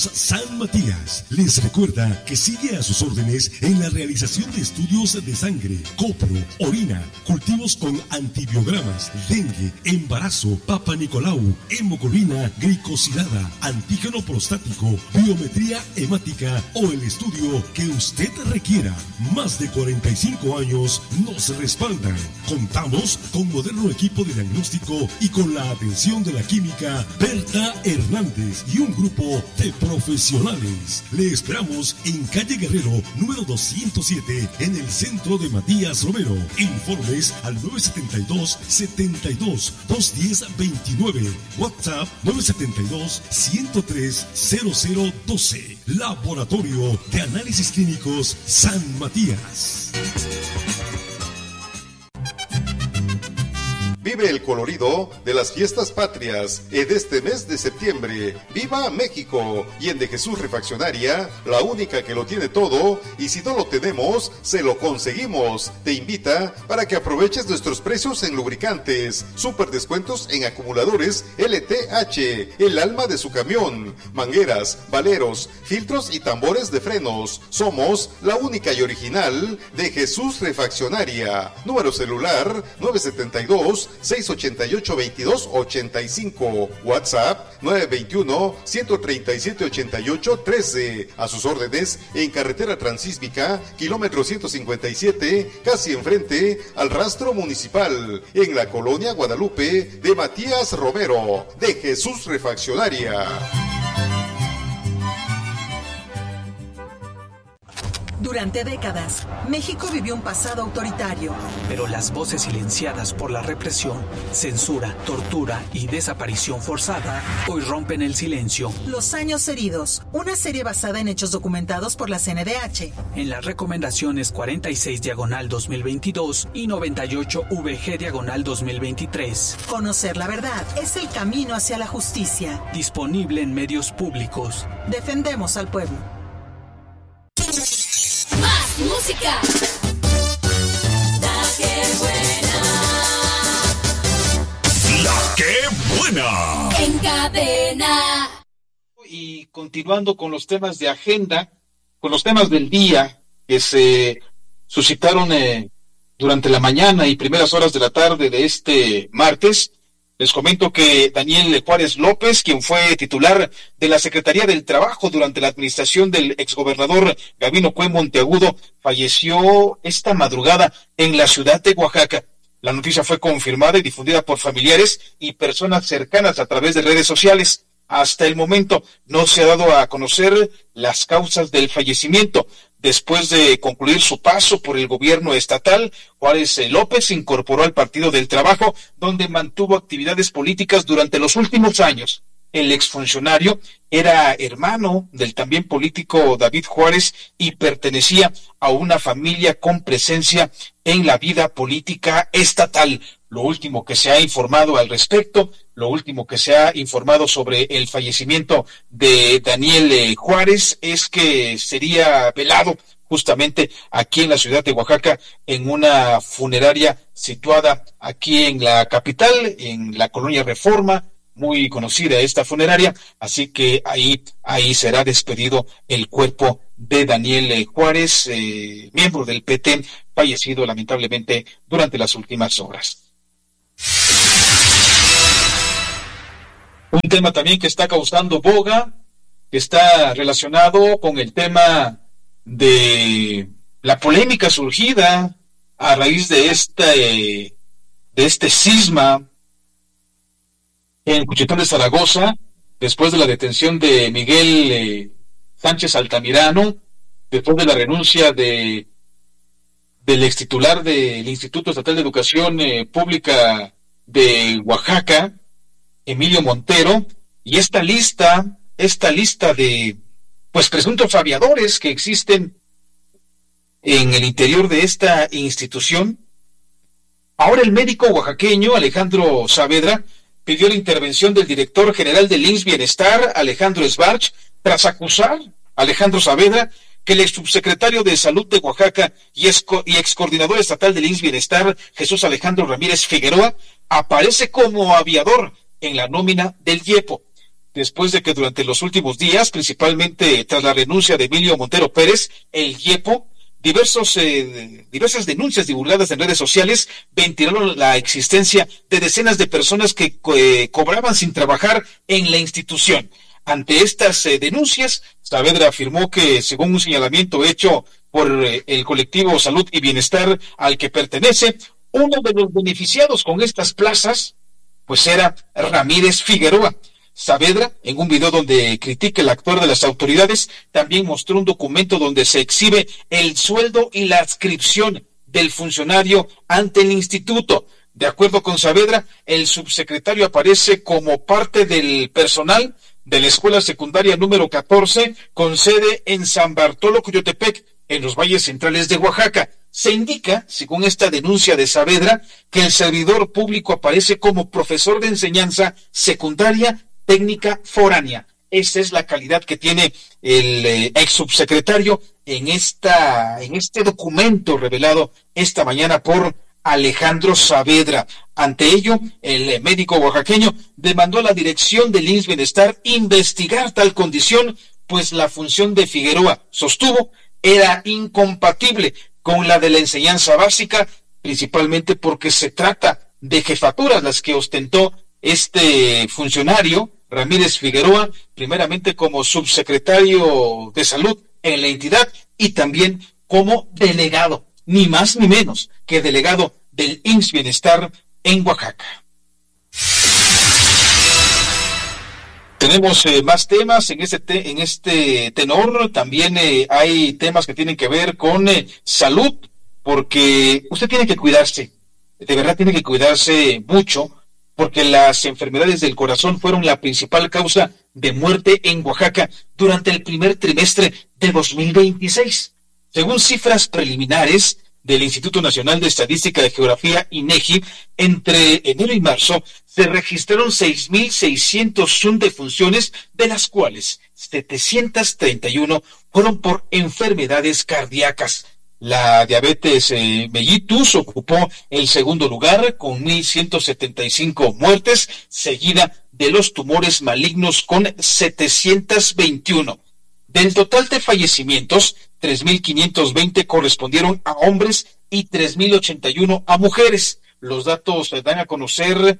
San Matías les recuerda que sigue a sus órdenes en la realización de estudios de sangre, copro, orina, cultivos con antibiogramas, dengue, embarazo, Papa Nicolau, hemoglobina glicosilada, antígeno prostático, biometría hemática o el estudio que usted requiera. Más de 45 años nos respaldan. Contamos con moderno equipo de diagnóstico y con la atención de la química Berta Hernández y un grupo de profesionales. Le esperamos en calle Guerrero, número 207, en el centro de Matías Romero. Informes al 972-72-210-29. WhatsApp 972-103-0012. Laboratorio de Análisis Clínicos San Matías. Vive el colorido de las fiestas patrias en este mes de septiembre. ¡Viva México! Y en De Jesús Refaccionaria, la única que lo tiene todo, y si no lo tenemos, se lo conseguimos. Te invita para que aproveches nuestros precios en lubricantes, super descuentos en acumuladores LTH, el alma de su camión, mangueras, valeros, filtros y tambores de frenos. Somos la única y original De Jesús Refaccionaria. Número celular 972-688-2285. WhatsApp 921-137-8813. A sus órdenes en carretera transísmica, kilómetro 157, casi enfrente al rastro municipal, en la colonia Guadalupe de Matías Romero. De Jesús Refaccionaria. Durante décadas, México vivió un pasado autoritario. Pero las voces silenciadas por la represión, censura, tortura y desaparición forzada hoy rompen el silencio. Los años heridos, una serie basada en hechos documentados por la CNDH. En las recomendaciones 46/2022 y 98/VG/2023. Conocer la verdad es el camino hacia la justicia. Disponible en medios públicos. Defendemos al pueblo. Más música. La que buena. La que buena. En cadena. Y continuando con los temas de agenda, con los temas del día que se suscitaron durante la mañana y primeras horas de la tarde de este martes, les comento que Daniel Juárez López, quien fue titular de la Secretaría del Trabajo durante la administración del exgobernador Gabino Cue Monteagudo, falleció esta madrugada en la ciudad de Oaxaca. La noticia fue confirmada y difundida por familiares y personas cercanas a través de redes sociales. Hasta el momento no se ha dado a conocer las causas del fallecimiento. Después de concluir su paso por el gobierno estatal, Juárez López se incorporó al Partido del Trabajo, donde mantuvo actividades políticas durante los últimos años. El exfuncionario era hermano del también político David Juárez y pertenecía a una familia con presencia en la vida política estatal. Lo último que se ha informado al respecto, lo último que se ha informado sobre el fallecimiento de Daniel Juárez es que sería velado justamente aquí en la ciudad de Oaxaca, en una funeraria situada aquí en la capital, en la colonia Reforma, muy conocida esta funeraria, así que ahí será despedido el cuerpo de Daniel Juárez, miembro del PT, fallecido lamentablemente durante las últimas horas. Un tema también que está causando boga, que está relacionado con el tema de la polémica surgida a raíz de este cisma en Cuchitán de Zaragoza, después de la detención de Miguel Sánchez Altamirano, después de la renuncia del extitular del Instituto Estatal de Educación Pública de Oaxaca, Emilio Montero, y esta lista de presuntos aviadores que existen en el interior de esta institución. Ahora el médico oaxaqueño Alejandro Saavedra pidió la intervención del director general del IMSS Bienestar, Alejandro Sbarch, tras acusar a Alejandro Saavedra que el ex subsecretario de Salud de Oaxaca y ex coordinador estatal del IMSS Bienestar, Jesús Alejandro Ramírez Figueroa, aparece como aviador en la nómina del IEPO. después de que durante los últimos días, principalmente tras la renuncia de Emilio Montero Pérez, el YEPO, diversas denuncias divulgadas en redes sociales ventilaron la existencia de decenas de personas que cobraban sin trabajar en la institución. Ante estas denuncias, Saavedra afirmó que, según un señalamiento hecho por el colectivo Salud y Bienestar al que pertenece, uno de los beneficiados con estas plazas, pues era Ramírez Figueroa. Saavedra, en un video donde critica el actuar de las autoridades, también mostró un documento donde se exhibe el sueldo y la adscripción del funcionario ante el instituto. De acuerdo con Saavedra, el subsecretario aparece como parte del personal de la escuela secundaria número 14, con sede en San Bartolo, Coyotepec, en los valles centrales de Oaxaca. Se indica, según esta denuncia de Saavedra, que el servidor público aparece como profesor de enseñanza secundaria técnica foránea. Esa es la calidad que tiene el ex subsecretario en este documento revelado esta mañana por Alejandro Saavedra. Ante ello, el médico oaxaqueño demandó a la dirección del IMSS Bienestar investigar tal condición, pues la función de Figueroa, sostuvo, era incompatible con la de la enseñanza básica, principalmente porque se trata de jefaturas las que ostentó este funcionario, Ramírez Figueroa, primeramente como subsecretario de Salud en la entidad y también como delegado, ni más ni menos que delegado del IMSS Bienestar en Oaxaca. Tenemos más temas en este tenor. También hay temas que tienen que ver con salud, porque usted tiene que cuidarse, de verdad tiene que cuidarse mucho, porque las enfermedades del corazón fueron la principal causa de muerte en Oaxaca durante el primer trimestre de 2026. Según cifras preliminares del Instituto Nacional de Estadística y Geografía, INEGI, entre enero y marzo se registraron 6.601 defunciones, de las cuales 731 fueron por enfermedades cardíacas. La diabetes mellitus ocupó el segundo lugar con 1.175 muertes, seguida de los tumores malignos con 721. Del total de fallecimientos, 3.520 correspondieron a hombres y 3.081 a mujeres. Los datos se dan a conocer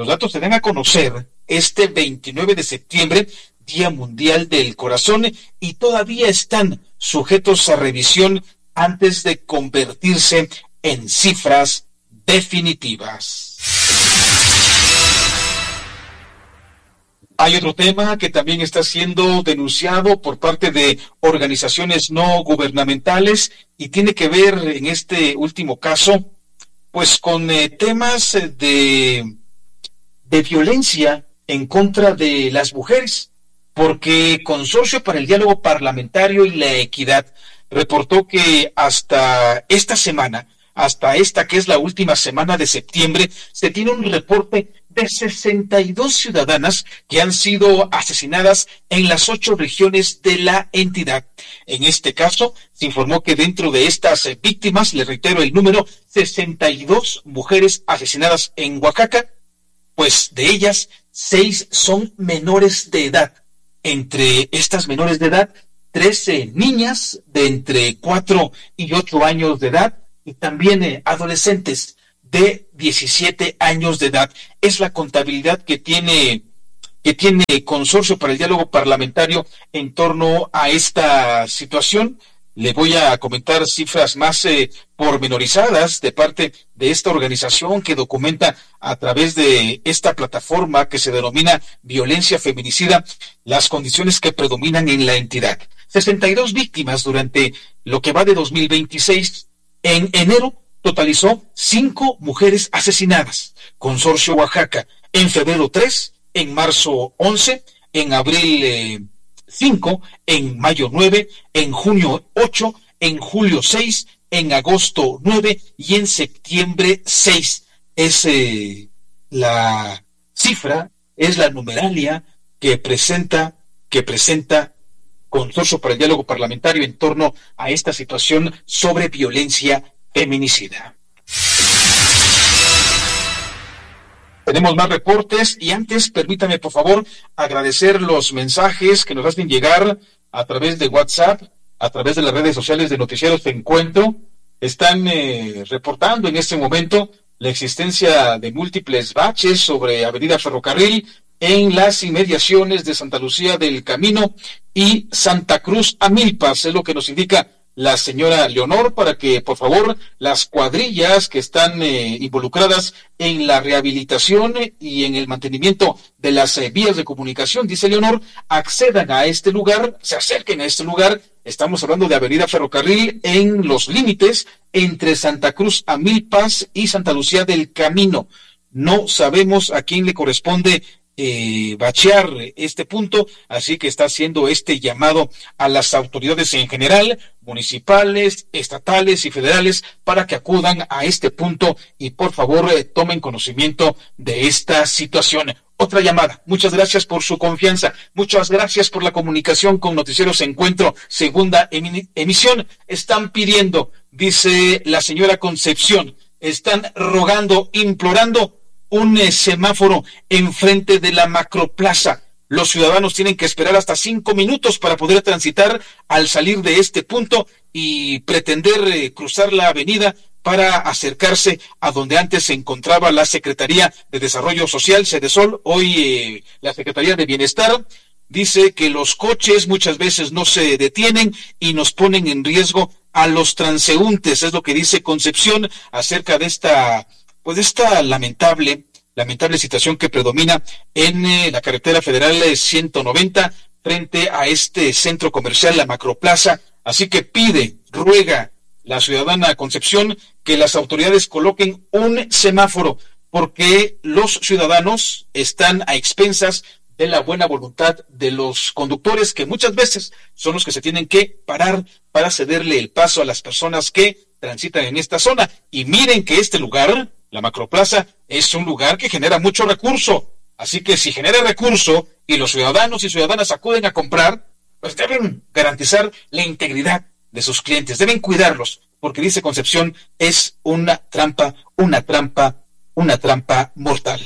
este 29 de septiembre, Día Mundial del Corazón, y todavía están sujetos a revisión antes de convertirse en cifras definitivas. Hay otro tema que también está siendo denunciado por parte de organizaciones no gubernamentales y tiene que ver en este último caso pues con temas de violencia en contra de las mujeres, porque Consorcio para el Diálogo Parlamentario y la Equidad reportó que hasta esta que es la última semana de septiembre, se tiene un reporte de 62 ciudadanas que han sido asesinadas en las 8 regiones de la entidad. En este caso, se informó que dentro de estas víctimas, le reitero el número, 62 mujeres asesinadas en Oaxaca, pues de ellas 6 son menores de edad. Entre estas menores de edad, 13 niñas de entre 4 y 8 años de edad y también adolescentes de 17 años de edad. Es la contabilidad que tiene Consorcio para el Diálogo Parlamentario en torno a esta situación. Le voy a comentar cifras más pormenorizadas de parte de esta organización que documenta a través de esta plataforma que se denomina Violencia Feminicida las condiciones que predominan en la entidad. 62 víctimas durante lo que va de 2026. En enero totalizó 5 mujeres asesinadas. Consorcio Oaxaca. En febrero 3, en marzo 11, en abril 5, en mayo 9, en junio 8, en julio 6, en agosto 9 y en septiembre 6. Es la cifra, es la numeralia que presenta Consorcio para el Diálogo Parlamentario en torno a esta situación sobre violencia feminicida. Tenemos más reportes y antes permítame por favor agradecer los mensajes que nos hacen llegar a través de WhatsApp, a través de las redes sociales de Noticieros de Encuentro. Están reportando en este momento la existencia de múltiples baches sobre Avenida Ferrocarril en las inmediaciones de Santa Lucía del Camino y Santa Cruz a Milpas, es lo que nos indica la señora Leonor, para que por favor las cuadrillas que están involucradas en la rehabilitación y en el mantenimiento de las vías de comunicación, dice Leonor, accedan a este lugar, se acerquen a este lugar. Estamos hablando de Avenida Ferrocarril en los límites entre Santa Cruz a Milpas y Santa Lucía del Camino. No sabemos a quién le corresponde bachear este punto, así que está haciendo este llamado a las autoridades en general, municipales, estatales y federales, para que acudan a este punto y por favor tomen conocimiento de esta situación. Otra llamada. Muchas gracias por su confianza. Muchas gracias por la comunicación con Noticieros Encuentro, segunda emisión. Están pidiendo, dice la señora Concepción, están rogando, implorando un semáforo enfrente de la Macroplaza. Los ciudadanos tienen que esperar hasta 5 minutos para poder transitar al salir de este punto y pretender cruzar la avenida para acercarse a donde antes se encontraba la Secretaría de Desarrollo Social, Sedesol, hoy la Secretaría de Bienestar. Dice que los coches muchas veces no se detienen y nos ponen en riesgo a los transeúntes, es lo que dice Concepción acerca de esta lamentable situación que predomina en la carretera federal 190 frente a este centro comercial, la Macroplaza. Así que ruega la ciudadana Concepción que las autoridades coloquen un semáforo, porque los ciudadanos están a expensas de la buena voluntad de los conductores, que muchas veces son los que se tienen que parar para cederle el paso a las personas que transitan en esta zona. Y miren que este lugar, la Macroplaza, es un lugar que genera mucho recurso. Así que si genera recurso y los ciudadanos y ciudadanas acuden a comprar, pues deben garantizar la integridad de sus clientes, deben cuidarlos, porque dice Concepción, es una trampa mortal.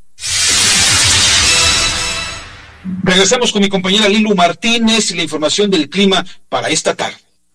Regresamos con mi compañera Lilu Martínez y la información del clima para esta tarde.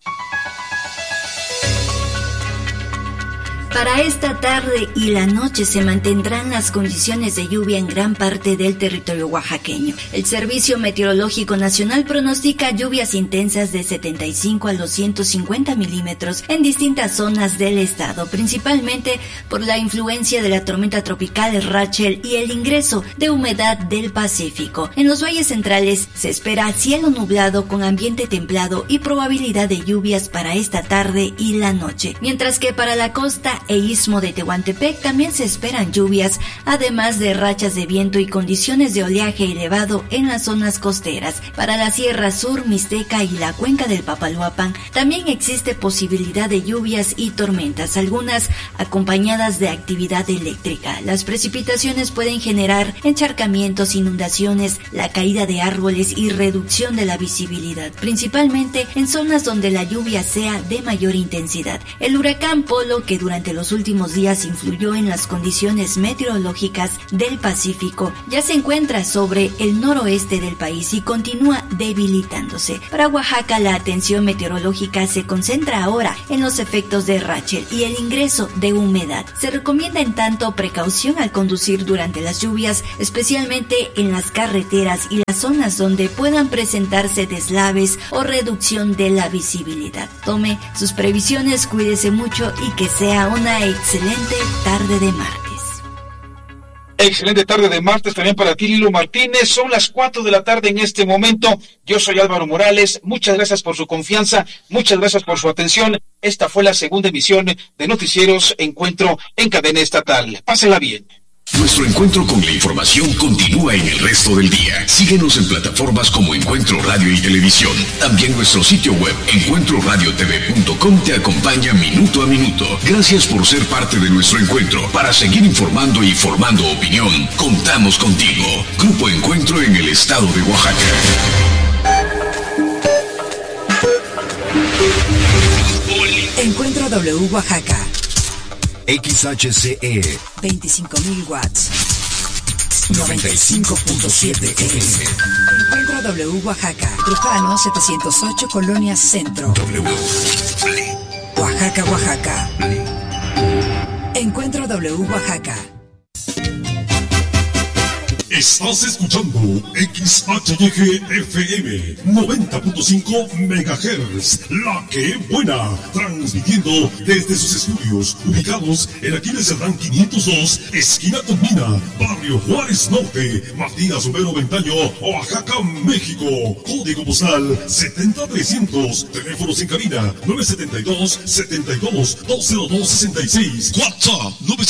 Para esta tarde y la noche se mantendrán las condiciones de lluvia en gran parte del territorio oaxaqueño. El Servicio Meteorológico Nacional pronostica lluvias intensas de 75 a los 150 milímetros en distintas zonas del estado, principalmente por la influencia de la tormenta tropical Rachel y el ingreso de humedad del Pacífico. En los valles centrales se espera cielo nublado con ambiente templado y probabilidad de lluvias para esta tarde y la noche, mientras que para la costa e istmo de Tehuantepec también se esperan lluvias, además de rachas de viento y condiciones de oleaje elevado en las zonas costeras. Para la Sierra Sur, Mixteca y la cuenca del Papaloapan también existe posibilidad de lluvias y tormentas, algunas acompañadas de actividad eléctrica. Las precipitaciones pueden generar encharcamientos, inundaciones, la caída de árboles y reducción de la visibilidad, principalmente en zonas donde la lluvia sea de mayor intensidad. El huracán Polo, que durante los últimos días influyó en las condiciones meteorológicas del Pacífico, ya se encuentra sobre el noroeste del país y continúa debilitándose. Para Oaxaca, la atención meteorológica se concentra ahora en los efectos de Rachel y el ingreso de humedad. Se recomienda en tanto precaución al conducir durante las lluvias, especialmente en las carreteras y las zonas donde puedan presentarse deslaves o reducción de la visibilidad. Tome sus previsiones, cuídese mucho y que sea una excelente tarde de martes. Excelente tarde de martes también para ti, Lilu Martínez. Son las 4 de la tarde en este momento. Yo soy Álvaro Morales. Muchas gracias por su confianza. Muchas gracias por su atención. Esta fue la segunda emisión de Noticieros Encuentro en cadena estatal. Pásenla bien. Nuestro encuentro con la información continúa en el resto del día. Síguenos en plataformas como Encuentro Radio y Televisión. También nuestro sitio web, encuentroradiotv.com, te acompaña minuto a minuto. Gracias por ser parte de nuestro encuentro. Para seguir informando y formando opinión, contamos contigo. Grupo Encuentro en el estado de Oaxaca. Encuentro W Oaxaca. XHCE 25,000 watts. 95.7 FM. Encuentro W Oaxaca. Trujano 708, Colonia Centro. Oaxaca, Oaxaca. Encuentro W Oaxaca. Estás escuchando XHYG FM 90.5 MHz, La Que Buena, transmitiendo desde sus estudios ubicados en Aquiles Cerdán 502, esquina con Mina, Barrio Juárez Norte, Matías Romero Ventaño, Oaxaca, México. Código postal 70300, teléfonos en cabina 972-72-20266, WhatsApp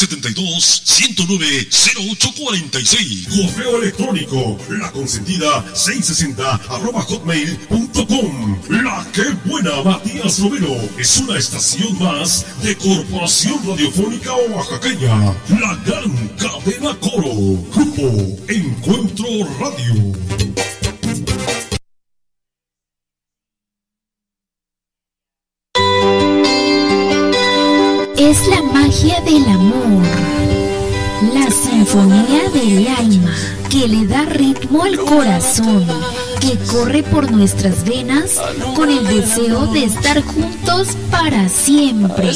972-109-0846. Correo electrónico, laconsentida660@hotmail.com. La Que Buena, Matías Romero, es una estación más de Corporación Radiofónica Oaxaqueña, la gran cadena Coro, Grupo Encuentro Radio. Es la magia del amor, la sinfonía del alma que le da ritmo al corazón, que corre por nuestras venas con el deseo de estar juntos para siempre.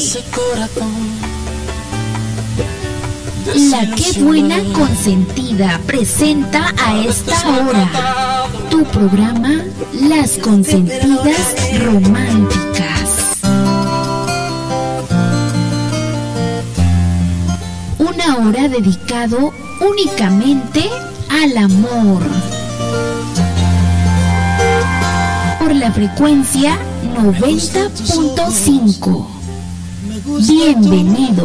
La Que Buena Consentida presenta a esta hora tu programa Las Consentidas Románticas. Una hora dedicado únicamente al amor. Por la frecuencia 90.5. Bienvenido.